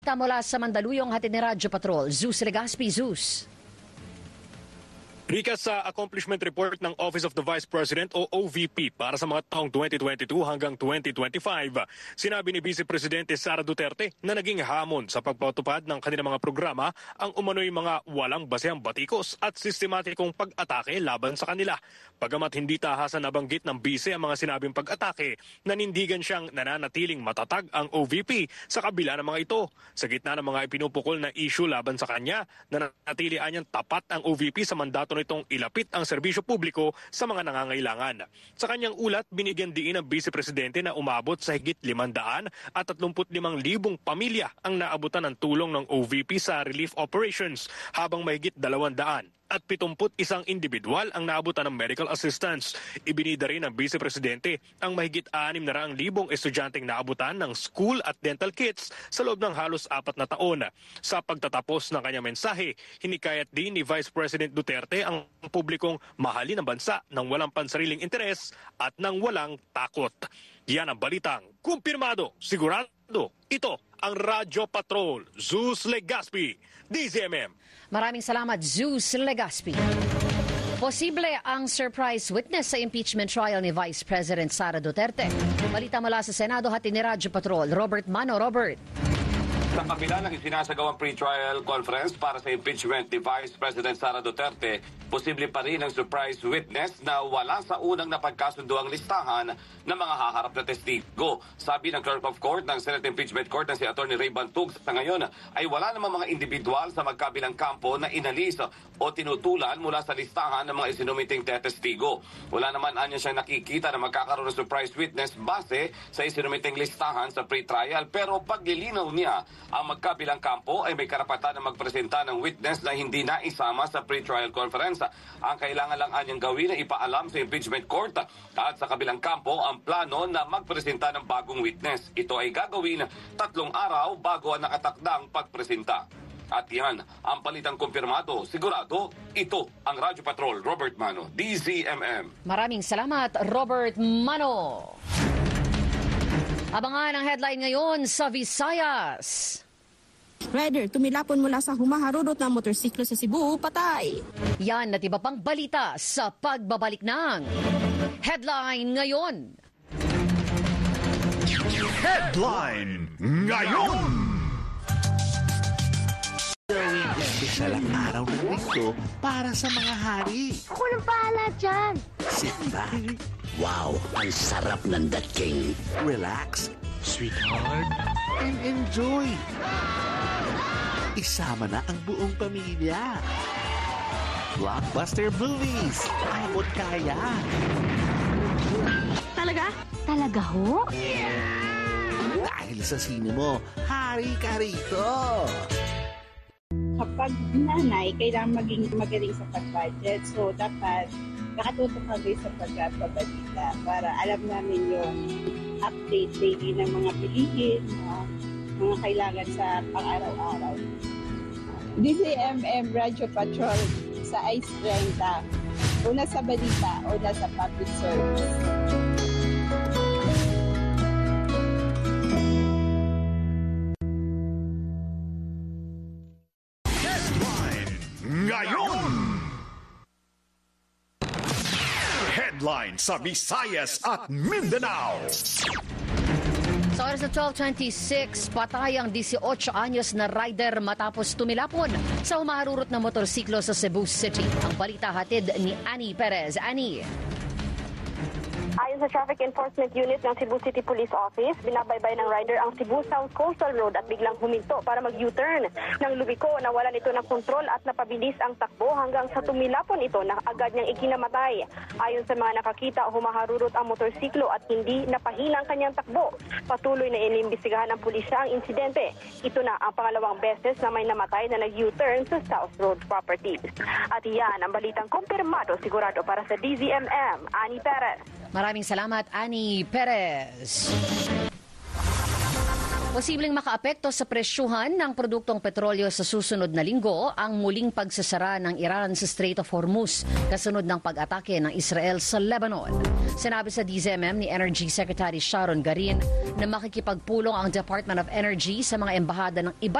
Mula sa Mandaluyong, hatid ni Radyo Patrol, Zeus Legaspi. Zeus. Rika, sa accomplishment report ng Office of the Vice President o OVP para sa mga taong 2022 hanggang 2025, sinabi ni Vice Presidente Sara Duterte na naging hamon sa pagpatupad ng kanilang mga programa ang umano'y mga walang basehang batikos at sistematikong pag-atake laban sa kanila. Bagamat hindi tahasan nabanggit ng Vice ang mga sinabing pag-atake, nanindigan siyang nananatiling matatag ang OVP sa kabila ng mga ito. Sa gitna ng mga ipinupukol na issue laban sa kanya, nanatili niyang tapat ang OVP sa mandato itong ilapit ang serbisyo publiko sa mga nangangailangan. Sa kanyang ulat, binigyan diin ng Vice Presidente na umabot sa higit 500 at 35,000 pamilya ang naabutan ng tulong ng OVP sa relief operations, habang mahigit 200 at 71 individual ang naabutan ng medical assistance. Ibinida rin ng Vice Presidente ang mahigit 600,000 estudyanteng naabutan ng school at dental kits sa loob ng halos 4 na taon. Sa pagtatapos ng kanyang mensahe, hinikayat din ni Vice President Duterte ang publikong mahalin ang bansa ng walang pansariling interes at ng walang takot. Yan ang balitang kumpirmado, sigurado. Ito ang Radyo Patrol, Zeus Legaspi, DZMM. Maraming salamat, Zeus Legaspi. Posible ang surprise witness sa impeachment trial ni Vice President Sara Duterte. Balita mula sa Senado, hatid ni Radyo Patrol, Robert Mano. Robert. Sa kabila ng isinasagawang pre-trial conference para sa impeachment ni Vice President Sara Duterte, posible pa rin ang surprise witness na wala sa unang napagkasundo ang listahan ng mga haharap na testigo. Sabi ng Clerk of Court ng Senate Impeachment Court na si Atty. Ray Bantug, sa ngayon ay wala namang mga individual sa magkabilang kampo na inalis o tinutulan mula sa listahan ng mga isinumiting testigo. Wala naman anya siyang nakikita na magkakaroon ng surprise witness base sa isinumiting listahan sa pre-trial, pero paglilinaw niya ang magkabilang kampo ay may karapatan na magpresenta ng witness na hindi na isama sa pre-trial conference. Ang kailangan lang anyang gawin ay ipaalam sa impeachment court at sa kabilang kampo ang plano na magpresenta ng bagong witness. Ito ay gagawin 3 araw bago ang nakatakdang pagpresenta. At yan ang palitang kumpirmado, sigurado. Ito ang Radyo Patrol, Robert Mano, DZMM. Maraming salamat, Robert Mano. Abangan ang headline ngayon sa Visayas. Rider, tumilapon mula sa humaharurot na motorsiklo sa Cebu, patay. Yan at iba pang balita sa pagbabalik ng Headline Ngayon. Headline Ngayon! Espesyal ang araw ng Linggo para sa mga hari. Walang pahala dyan. Sit back, Wow, ang sarap ng The King. relax, sweetheart, and enjoy. Isama na ang buong pamilya. Blockbuster movies. Abot kaya. Talaga? Talaga ho? Dahil sa sine mo, hari ka rito. Kapag nanay, kailangan maging magaling sa pag-budget. So, dapat nakatutok kami sa pagbabalita para alam namin yung update daily ng mga bilihin, mga kailangan sa pang-araw-araw. DZMM Radio Patrol sa Ice 30. Una sa balita, una sa public service. Ngayon! Headline sa Visayas at Mindanao. Sa oras na 12:26, patay ang 18 anyos na rider matapos tumilapon sa humaharurot na motorsiklo sa Cebu City. Ang balita hatid ni Annie Perez. Annie. Ayon sa Traffic Enforcement Unit ng Cebu City Police Office, binabaybay ng rider ang Cebu South Coastal Road at biglang huminto para mag-U-turn. Nang lumiko, nawalan ito ng kontrol at napabilis ang takbo hanggang sa tumilapon ito na agad niyang ikinamatay. Ayon sa mga nakakita, humaharurot ang motorsiklo at hindi napahinang kanyang takbo. Patuloy na inimbestigahan ng pulisya ang insidente. Ito na ang pangalawang beses na may namatay na nag-U-turn sa South Road properties. At iyan ang balitang kumpirmado sigurado para sa DZMM. Annie Perez. Maraming salamat, Annie Perez. Posibleng makaapekto sa presyuhan ng produktong petrolyo sa susunod na linggo ang muling pagsasara ng Iran sa Strait of Hormuz kasunod ng pag-atake ng Israel sa Lebanon. Sinabi sa DZMM ni Energy Secretary Sharon Garin na makikipagpulong ang Department of Energy sa mga embahada ng iba't